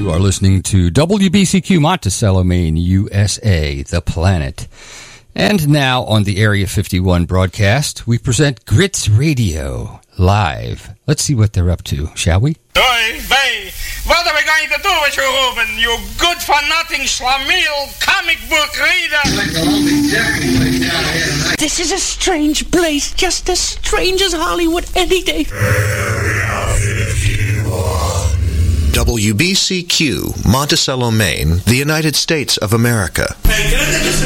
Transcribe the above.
You are listening to WBCQ Monticello, Maine, USA, the planet. And now on the Area 51 broadcast, we present Grits Radio live. Let's see what they're up to, shall we? Oi, vey, what are we going to do with you, Ruben? You good-for-nothing schlemiel comic book reader. This is a strange place, just as strange as Hollywood any day. WBCQ, Monticello, Maine, the United States of America. Hey, can I get just